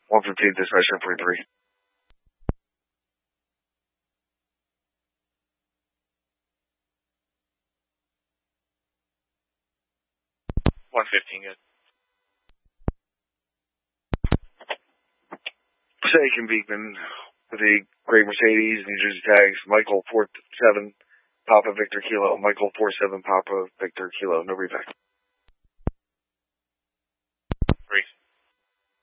115 dispatch 1043. 115, good. Station Beekman with a gray Mercedes, New Jersey tags, Michael 47 Papa Victor Kilo, Michael 47 Papa Victor Kilo, no reback.